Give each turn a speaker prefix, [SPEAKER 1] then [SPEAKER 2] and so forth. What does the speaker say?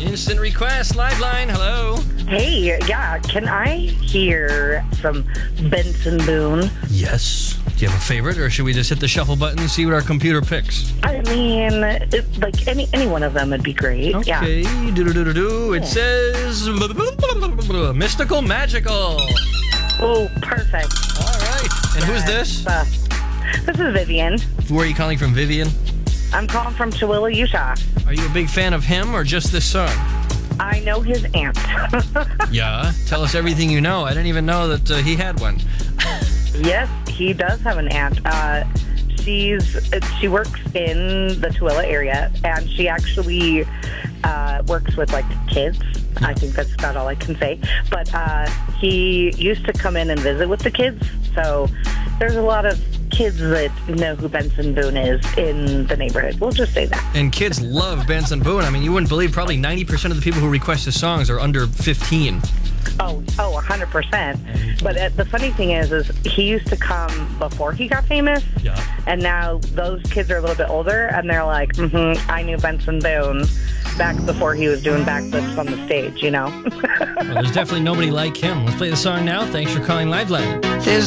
[SPEAKER 1] Instant request, Liveline, hello.
[SPEAKER 2] Hey, yeah, can I hear some Benson Boone?
[SPEAKER 1] Yes. Do you have a favorite, or should we just hit the shuffle button and see what our computer picks?
[SPEAKER 2] I mean, like any one of them would be great.
[SPEAKER 1] Okay,
[SPEAKER 2] Yeah.
[SPEAKER 1] do-do-do-do-do. It says Mystical Magical.
[SPEAKER 2] Oh, perfect.
[SPEAKER 1] All right. And who's this?
[SPEAKER 2] This is Vivian.
[SPEAKER 1] Where are you calling from, Vivian?
[SPEAKER 2] I'm calling from Chihuahua, Utah.
[SPEAKER 1] Are you a big fan of him or just this song?
[SPEAKER 2] I know his aunt.
[SPEAKER 1] Yeah. Tell us everything you know. I didn't even know that he had one.
[SPEAKER 2] Yes, he does have an aunt. She works in the Tooele area, and she actually works with like kids. I think that's about all I can say. But he used to come in and visit with the kids, so there's a lot of kids that know who Benson Boone is in the neighborhood. We'll just say that.
[SPEAKER 1] And kids love Benson Boone. I mean, you wouldn't believe probably 90% of the people who request his songs are under 15.
[SPEAKER 2] Oh, 100%. But the funny thing is he used to come before he got famous.
[SPEAKER 1] Yeah.
[SPEAKER 2] And now those kids are a little bit older, and they're like, I knew Benson Boone back before he was doing backflips on the stage, you know?
[SPEAKER 1] Well, there's definitely nobody like him. Let's play the song now. Thanks for calling Liveline.